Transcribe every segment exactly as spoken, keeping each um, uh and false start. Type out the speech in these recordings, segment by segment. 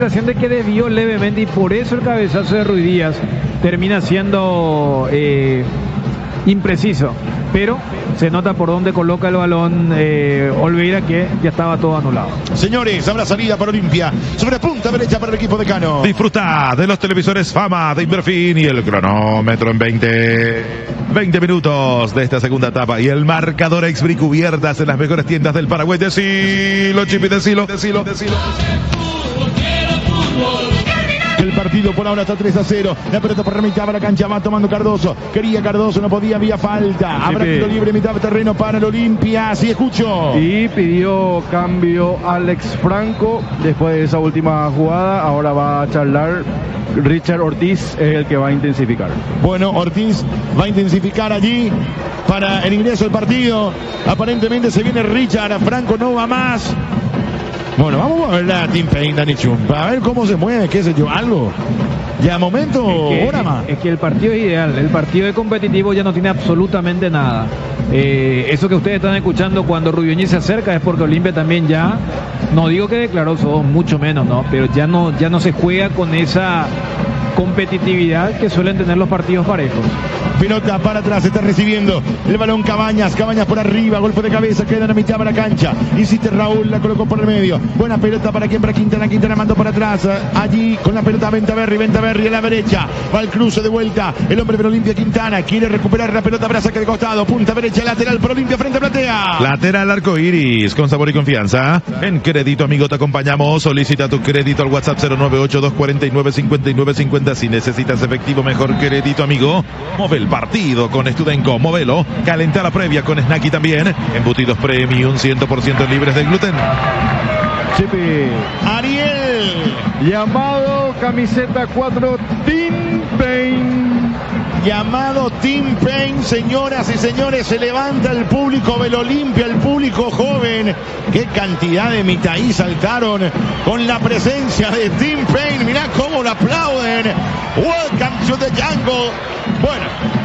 de que desvió levemente y por eso el cabezazo de Ruiz Díaz termina siendo eh, impreciso, pero se nota por dónde coloca el balón eh, Olveira, que ya estaba todo anulado. Señores, habrá salida para Olimpia sobre punta derecha para el equipo de Cano. Disfruta de los televisores Fama de Inverfin y el cronómetro en veinte, veinte minutos de esta segunda etapa y el marcador Exbri cubiertas en las mejores tiendas del Paraguay. Decilo, Chipi, decilo, decilo, decilo. El partido por ahora está tres a cero. La pelota por la mitad de la cancha va tomando Cardoso. Quería Cardoso, no podía, había falta. Habrá tiro libre, mitad de terreno para el Olimpia. Así escucho. Y pidió cambio Alex Franco después de esa última jugada. Ahora va a charlar. Richard Ortiz es el que va a intensificar. Bueno, Ortiz va a intensificar allí para el ingreso del partido. Aparentemente se viene Richard. Franco no va más. Bueno, vamos a ver la Tim Paine, Dani Chun, para ver cómo se mueve, qué sé yo, algo. Ya, momento, es que, hora más. Es que el partido es ideal, el partido de competitivo ya no tiene absolutamente nada. Eh, eso que ustedes están escuchando cuando Rubiñi se acerca es porque Olimpia también ya, no digo que declaró todo, mucho menos, ¿no? Pero ya no, ya no se juega con esa competitividad que suelen tener los partidos parejos. Pelota para atrás, está recibiendo el balón Cabañas, Cabañas por arriba, golpe de cabeza, queda en la mitad de la cancha, insiste Raúl, la colocó por el medio, buena pelota para quien, para Quintana, Quintana mandó para atrás, allí con la pelota Ventaverri, Ventaverri a la derecha, va el cruce de vuelta, el hombre de Olimpia Quintana, quiere recuperar la pelota para saque de costado, punta derecha, lateral por Olimpia frente a Platea. Lateral arcoiris, con sabor y confianza. En Crédito Amigo te acompañamos, solicita tu crédito al WhatsApp cero nueve ocho dos cuatro nueve cinco nueve cinco cero. Si necesitas efectivo, mejor Crédito Amigo. Move el partido con Studenco, móvelo. Calenta la previa con Snacky también. Embutidos Premium cien por ciento libres de gluten. Chipi. Ariel. Llamado camiseta cuatro, Tim Paine. Llamado Tim Paine, señoras y señores, se levanta el público del Olimpia, el público joven. Qué cantidad de mitaí saltaron con la presencia de Tim Paine. Mirá cómo lo aplauden. Welcome to the jungle. Bueno,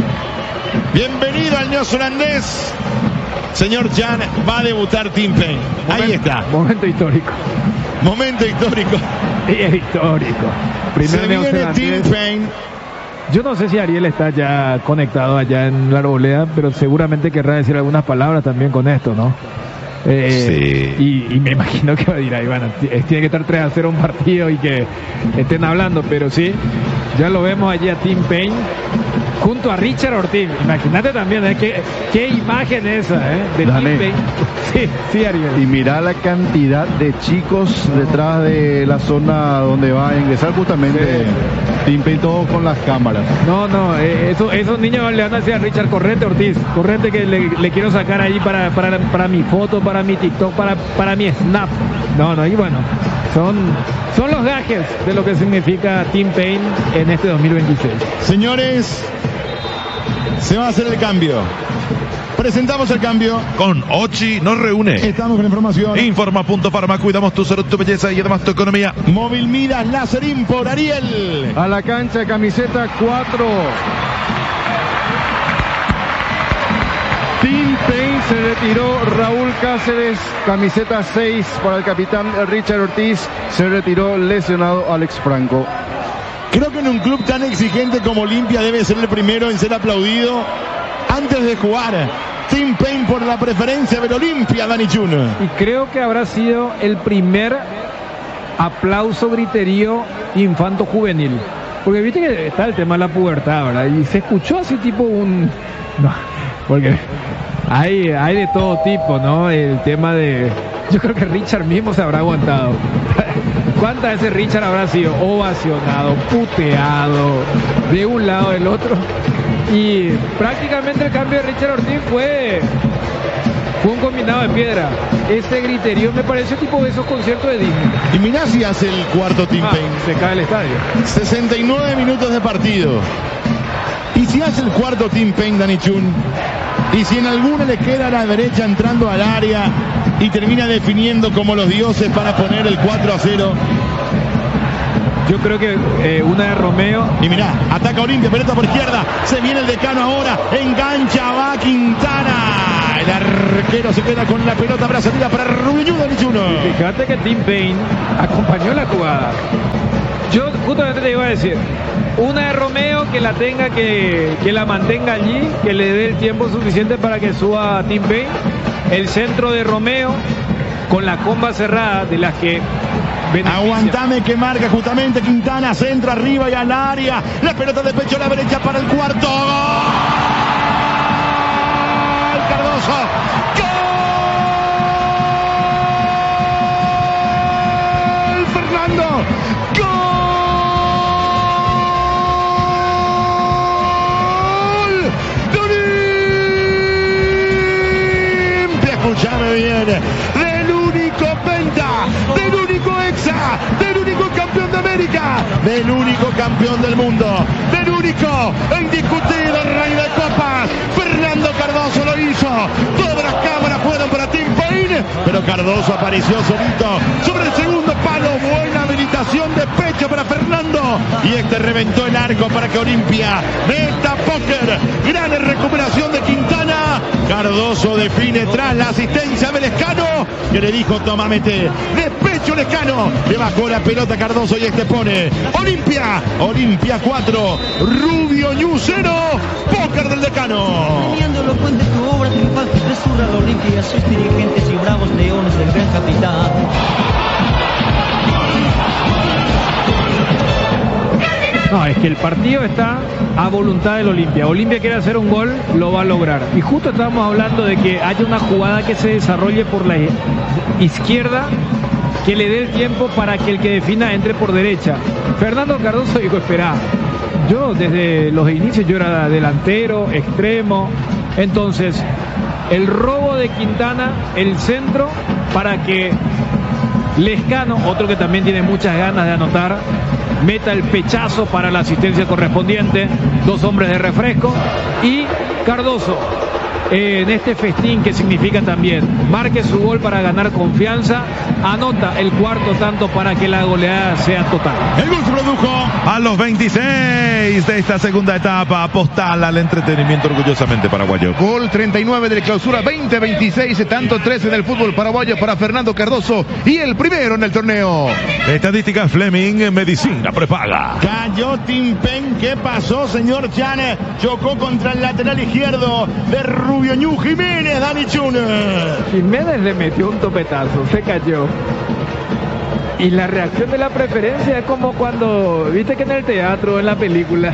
bienvenido al neozelandés. Señor Jan, va a debutar Tim Paine. Momento, ahí está. Momento histórico. Momento histórico. Sí, es histórico. Primer se viene Tim Paine. Yo no sé si Ariel está ya conectado allá en la Arboleda, pero seguramente querrá decir algunas palabras también con esto, ¿no? Eh, sí. y, y me imagino que va a decir ahí, bueno, tiene que estar tres a cero un partido y que estén hablando, pero sí, ya lo vemos allí a Tim Paine junto a Richard Ortiz. Imagínate también, ¿eh? ¿Qué, qué imagen esa, ¿eh? De Dale. Tim Paine. Sí, sí, Ariel. Y mira la cantidad de chicos detrás de la zona donde va a ingresar justamente sí. Tim Paine, todo con las cámaras. No, no, eh, eso, esos niños le van a decir a Richard, correte Ortiz, correte que le, le quiero sacar ahí para, para, para mi foto, para mi TikTok, para, para mi Snap. No, no, y bueno, son, son los gajes de lo que significa Tim Paine en este dos mil veintiséis. Señores, se va a hacer el cambio. Presentamos el cambio. Con Ochi nos reúne. Estamos con información. Informa punto Farma, cuidamos tu salud, tu belleza y además tu economía. Móvil Midas Láser por Ariel. A la cancha, camiseta cuatro. Tim Paine, se retiró Raúl Cáceres, camiseta seis para el capitán Richard Ortiz, se retiró lesionado Alex Franco. Creo que en un club tan exigente como Olimpia debe ser el primero en ser aplaudido antes de jugar. Tim Paine por la preferencia del Olimpia, Dani Chun. Y creo que habrá sido el primer aplauso griterío infanto juvenil. Porque viste que está el tema de la pubertad, ¿verdad? Y se escuchó así tipo un... No, porque hay, hay de todo tipo, ¿no? El tema de... Yo creo que Richard mismo se habrá aguantado. ¿Cuántas veces Richard habrá sido ovacionado, puteado, de un lado del otro? Y prácticamente el cambio de Richard Ortiz fue... Fue un combinado de piedra. Ese griterío me parece tipo de esos conciertos de Disney. Y mirá si hace el cuarto Tim Paine. Ah, se cae el estadio. sesenta y nueve minutos de partido. Y si hace el cuarto Tim Paine, Dani Chun. Y si en alguna le queda a la derecha entrando al área y termina definiendo como los dioses para poner el cuatro a cero. Yo creo que eh, una de Romeo. Y mirá, ataca Olimpia, pelota por izquierda. Se viene el Decano ahora. Engancha, va Quintana. El arquero se queda con la pelota para salida para Rubio Dani Chuno. Fíjate que Tim Payne acompañó la jugada. Yo justamente te iba a decir, una de Romeo que la tenga, que, que la mantenga allí, que le dé el tiempo suficiente para que suba a Tim Payne. El centro de Romeo con la comba cerrada, de las que beneficia. Aguantame que marca justamente Quintana, centro arriba y al área. La pelota de pecho a la derecha para el cuarto. ¡Gol! Cardoso. ¡Gol! Fernando. ¡Gol! ¡De Olimpia! Escúchame bien. Del único penta, del único exa, del único campeón de América, del único campeón del mundo, del único e indiscutible rey de copas. Fernando Cardoso lo hizo. Todas las cámaras fueron para Tim Payne, pero Cardoso apareció solito sobre el segundo palo. Buena habilitación de pecho para Fernando, y este reventó el arco para que Olimpia meta póker. Gran recuperación de Quintana. Cardoso define tras la asistencia de Lescano, que le dijo: toma, mete de pecho Lescano. Le bajó la pelota Cardoso y este pone Olimpia, Olimpia cuatro, Rubio Ñu cero, póker del Decano. Teniendo elocuente tu obra triunfal, resurra la Olimpia y sus dirigentes y bravos leones del gran capitán. No, es que el partido está a voluntad del Olimpia. Olimpia quiere hacer un gol, lo va a lograr. Y justo estábamos hablando de que haya una jugada que se desarrolle por la izquierda, que le dé el tiempo para que el que defina entre por derecha. Fernando Cardoso dijo: espera, yo desde los inicios yo era delantero, extremo. Entonces, el robo de Quintana, el centro, para que Lescano, otro que también tiene muchas ganas de anotar, meta el pechazo para la asistencia correspondiente. Dos hombres de refresco. Y Cardoso, eh, en este festín que significa también marque su gol para ganar confianza, anota el cuarto tanto para que la goleada sea total. El gol se produjo a los veintiséis de esta segunda etapa. Postal al entretenimiento orgullosamente paraguayo. Gol treinta y nueve de la clausura veinte veintiséis, tanto trece del fútbol paraguayo para Fernando Cardoso, y el primero en el torneo. Estadísticas Fleming, medicina prepaga. Cayó Tim Payne. ¿Qué pasó, señor Chane? Chocó contra el lateral izquierdo de Rubio Ñu. Jiménez, Dani Chun. Jiménez le metió un topetazo, se cayó. Y la reacción de la preferencia es como cuando, viste que en el teatro, en la película,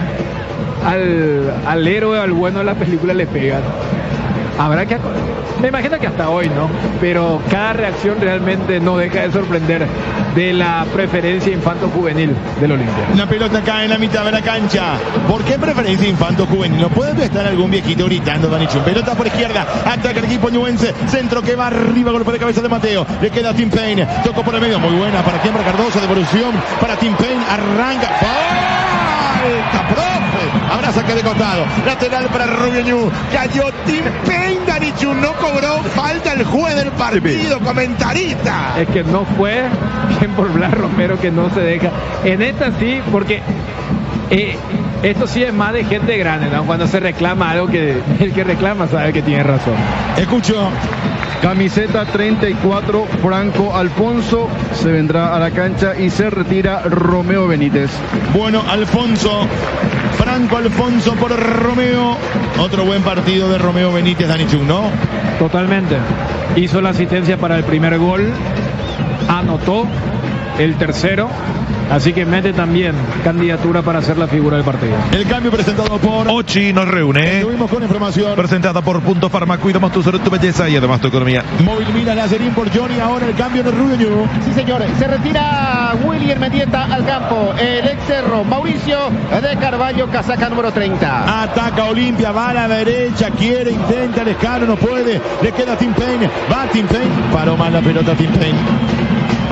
al, al héroe, al bueno de la película le pegan. Habrá que, me imagino que hasta hoy, ¿no? Pero cada reacción realmente no deja de sorprender de la preferencia infanto-juvenil del Olimpia. La pelota cae en la mitad de la cancha. ¿Por qué preferencia infanto-juvenil? ¿No puede estar algún viejito gritando, Dani Chun? Pelota por izquierda, ataca el equipo ñuense, centro que va arriba, golpe de cabeza de Mateo. Le queda a Tim Payne, tocó por el medio, muy buena para quien, para Cardoso, devolución para Tim Payne, arranca. ¡Falta, profe! Habrá saque de costado, lateral para Rubio Ñu. Cayó Tim Payne, Dani Chun, no cobró falta el juez del partido, comentarista. Es que no fue bien por Blas Romero, que no se deja. En esta sí, porque eh, esto sí es más de gente grande, ¿no? Cuando se reclama algo, que el que reclama sabe que tiene razón. Escucho. Camiseta treinta y cuatro, Franco Alfonso, se vendrá a la cancha y se retira Romeo Benítez. Bueno, Alfonso, Franco Alfonso por Romeo. Otro buen partido de Romeo Benítez, Dani Chun, ¿no? Totalmente. Hizo la asistencia para el primer gol, anotó el tercero, así que mete también candidatura para ser la figura del partido. El cambio presentado por Ochi nos reúne. Estuvimos con información Presentada por Punto Farma. Cuidamos tu salud, tu belleza y además tu economía. Móvil Minas Lazarín por Johnny. Ahora el cambio de Rubio Ñu. Sí, señores, se retira William Mendieta al campo. El ex Cerro, Mauricio de Carvalho, casaca número treinta. Ataca Olimpia, va a la derecha, quiere, intenta, Lescano, no puede. Le queda Tim Payne, va Tim Payne, paró mal la pelota Tim Payne.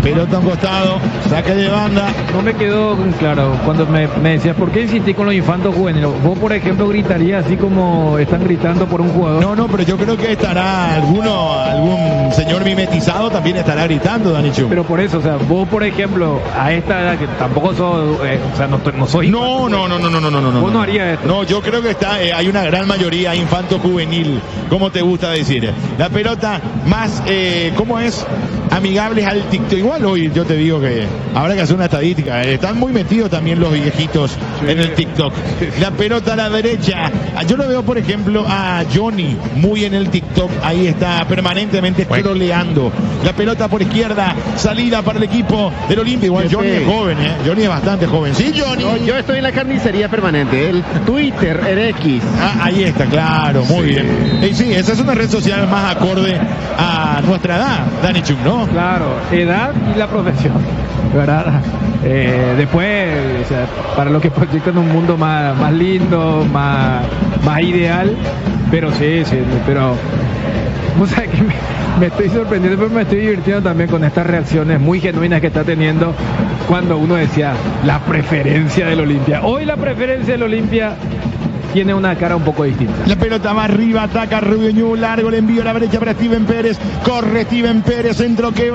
Pelota a un costado, saque de banda. No me quedó claro cuando me, me decías, ¿por qué insistí con los infantos juveniles? Vos, por ejemplo, gritarías así como están gritando por un jugador. No, no, pero yo creo que estará alguno, algún señor mimetizado también estará gritando, Dani Chu. Pero por eso, o sea, vos, por ejemplo, a esta edad que tampoco sos, eh, o sea, no, no soy No, no, no, no, no, no, no, no. Vos no harías esto. No, yo creo que está, eh, hay una gran mayoría infanto juvenil, como te gusta decir. La pelota más, eh, ¿cómo es? Amigables al TikTok. Igual hoy yo te digo que habrá que hacer una estadística. Eh, están muy metidos también los viejitos sí. en el TikTok. La pelota a la derecha. Yo lo veo, por ejemplo, a Johnny muy en el TikTok. Ahí está permanentemente scrolleando. La pelota por izquierda. Salida para el equipo del Olimpia. Igual Johnny es joven, ¿eh? Johnny es bastante joven. Sí, Johnny. No, yo estoy en la carnicería permanente. El Twitter, el X. Ah, ahí está, claro. Muy sí. bien. Y sí, esa es una red social más acorde a nuestra edad, Dani Chung, ¿no? Claro, edad y la profesión, ¿verdad? Eh, después, o sea, para los que proyectan un mundo más, más lindo, más, más ideal, pero sí, sí, pero vos sabés que me, me estoy sorprendiendo, pero me estoy divirtiendo también con estas reacciones muy genuinas que está teniendo cuando uno decía la preferencia del Olimpia. Hoy la preferencia del Olimpia tiene una cara un poco distinta. La pelota va arriba, ataca Rubio Ñu, largo, le envío a la derecha para Steven Pérez, corre Steven Pérez, centro que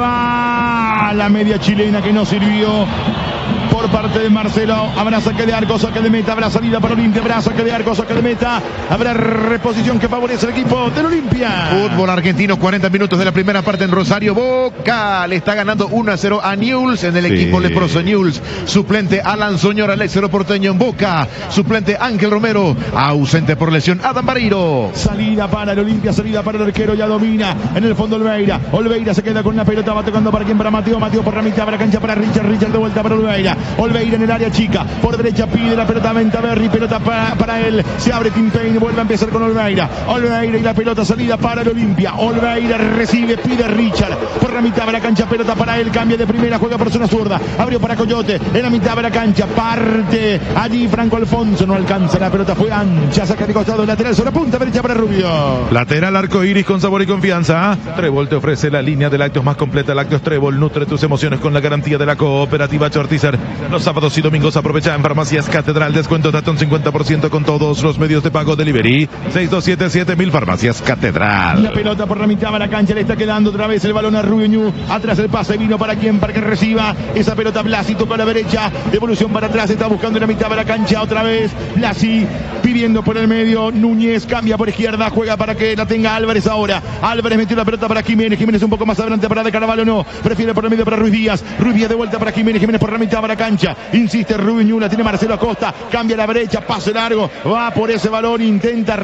va a la media chilena que no sirvió por parte de Marcelo. Habrá saque de arco, saque de meta, habrá salida para Olimpia, habrá saque de arco, saque de meta, habrá reposición que favorece al equipo del Olimpia. Fútbol argentino, cuarenta minutos de la primera parte en Rosario. Boca le está ganando uno a cero a Newell's en el sí. equipo leproso Newell's. Suplente Alan Soñora, el exero porteño en Boca. Suplente Ángel Romero, ausente por lesión Adam Barreiro. Salida para el Olimpia, salida para el arquero, ya domina en el fondo Olveira. Olveira se queda con una pelota, va tocando para quien, para Mateo, Mateo por la mitad, para la cancha para Richard, Richard de vuelta para Olveira. Olveira en el área chica, por derecha pide la pelota a Ventaverri, pelota para, para él, se abre Tim Payne, vuelve a empezar con Olveira. Olveira y la pelota salida para el Olimpia. Olveira recibe, pide Richard, por la mitad de la cancha, pelota para él, cambia de primera, juega por zona zurda, abrió para Coyote, en la mitad de la cancha, parte allí Franco Alfonso, no alcanza, la pelota fue ancha, saca de costado, lateral sobre punta derecha para Rubio. Lateral arco iris con sabor y confianza. Trébol te ofrece la línea de lácteos más completa. Lácteos Trébol, nutre tus emociones con la garantía de la cooperativa Chortizer. Los sábados y domingos aprovecha en Farmacias Catedral descuentos de hasta un cincuenta por ciento con todos los medios de pago delivery. seis dos siete siete mil Farmacias Catedral. La pelota por la mitad de la cancha, le está quedando otra vez el balón a Rubio Ñu. Atrás el pase vino para quien, para que reciba esa pelota. Blasi tocó a la derecha, devolución para atrás, está buscando en la mitad de la cancha otra vez. Blasi pidiendo por el medio, Núñez cambia por izquierda, juega para que la tenga Álvarez ahora. Álvarez metió la pelota para Jiménez, Jiménez un poco más adelante para De Carvalho, no, prefiere por el medio para Ruiz Díaz, Ruiz Díaz de vuelta para Jiménez, Jiménez por la mitad de la cancha, insiste Rubio Ñu, la tiene Marcelo Acosta, cambia a la brecha, pase largo, va por ese balón, intenta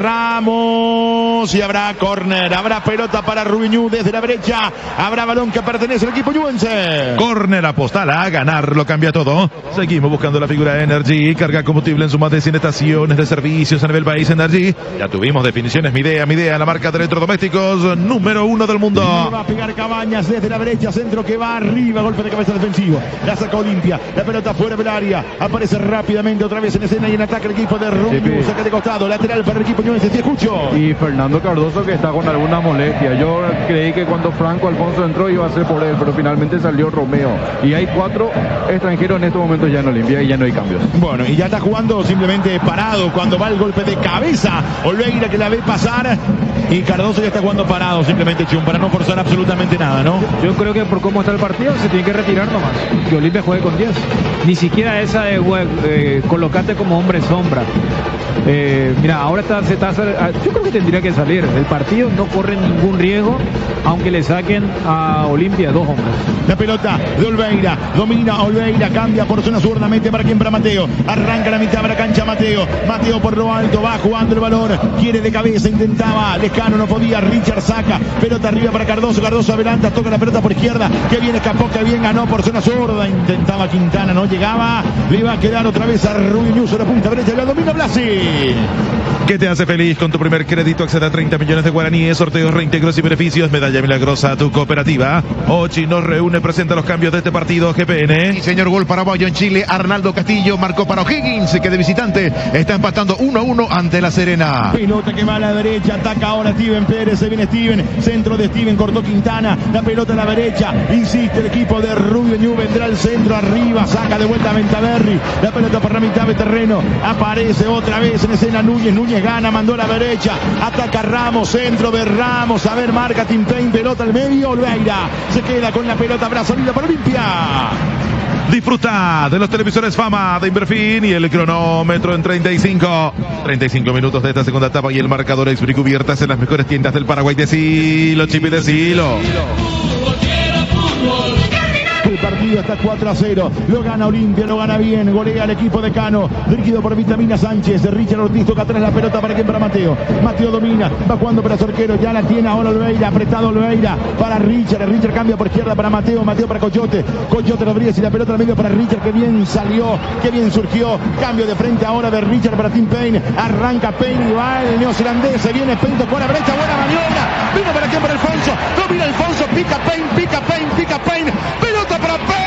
Ramos y habrá córner, habrá pelota para Rubio Ñu desde la brecha, habrá balón que pertenece al equipo ñuense. Córner, apostala a ganar, lo cambia todo. Seguimos buscando la figura Energy, carga combustible en su más de cien estaciones de servicios a nivel país. Energy, ya tuvimos definiciones, Midea, Midea, la marca de electrodomésticos número uno del mundo. Y va a pegar Cabañas desde la derecha, centro que va arriba, golpe de cabeza defensivo, la saca Olimpia, la pelota fuera del área, aparece rápidamente otra vez en escena y en ataque el equipo de Rubio, sí, saque de costado, lateral para el equipo ñuense, te escucho. Y Fernando Cardoso que está con alguna molestia, yo creí que cuando Franco Alfonso entró iba a ser por él, pero finalmente salió Romeo, y hay cuatro extranjeros en estos momentos ya en Olimpia y ya no hay cambios. Bueno, y ya está jugando simplemente parado cuando va el golpe de cabeza, Olveira que la ve pasar, y Cardoso ya está jugando parado simplemente, Chum, para no forzar absolutamente nada, ¿no? Yo creo que por cómo está el partido se tiene que retirar nomás, que Olimpia juegue con diez, ni siquiera esa de eh, colocarte como hombre sombra. Eh, mira, ahora está, se está, yo creo que tendría que salir. El partido no corre ningún riesgo, aunque le saquen a Olimpia dos hombres. La pelota de Olveira, domina Olveira, cambia por zona zurda, mete para quien, para Mateo, arranca la mitad de la cancha Mateo, Mateo por lo alto, va jugando el balón, quiere de cabeza, intentaba, Lescano no podía, Richard saca, pelota arriba para Cardoso, Cardoso adelanta, toca la pelota por izquierda, que bien escapó, que bien ganó por zona zurda, intentaba Quintana, no llegaba, le va a quedar otra vez a Rubio Ñu, la punta derecha, la domina Blasi. ¿Qué te hace feliz? Con tu primer crédito accede a treinta millones de guaraníes, sorteos, reintegros y beneficios. Medalla milagrosa a tu cooperativa. Ochi nos reúne, presenta los cambios de este partido. G P N. Y señor, gol paraguayo en Chile. Arnaldo Castillo marcó para O'Higgins, que de visitante está empatando uno a uno ante La Serena. Pelota que va a la derecha, ataca ahora Steven Pérez, se viene Steven, centro de Steven, cortó Quintana, la pelota a la derecha, insiste el equipo de Rubio Ñu, vendrá el centro arriba, saca de vuelta a Ventaverri, la pelota por la mitad de terreno, aparece otra vez en escena Núñez, Núñez gana, mandó a la derecha, ataca Ramos, centro de Ramos, a ver, marca Tim Payne, pelota al medio, Olveira, se queda con la pelota, brazolina para Olimpia. Disfruta de los televisores Fama de Inverfin y el cronómetro en treinta y cinco. treinta y cinco minutos de esta segunda etapa y el marcador Express cubiertas en las mejores tiendas del Paraguay. Decilo, Chipi, decilo. El partido está cuatro a cero, lo gana Olimpia, lo gana bien, golea al equipo de Cano, dirigido por Vitamina Sánchez. Richard Ortiz toca atrás la pelota para quien, para Mateo. Mateo domina, va jugando para Zorquero, ya la tiene ahora Olveira, apretado Olveira para Richard. Richard cambia por izquierda para Mateo, Mateo para Coyote, Coyote Rodríguez y la pelota al medio para Richard, que bien salió, que bien surgió. Cambio de frente ahora de Richard para Tim Payne, arranca Payne y va el neozelandés, se viene Payne, tocó a la brecha, buena maniobra, vino para quien, para Alfonso, domina Alfonso, pica Payne, pica Payne, pica Payne, pelota para Payne.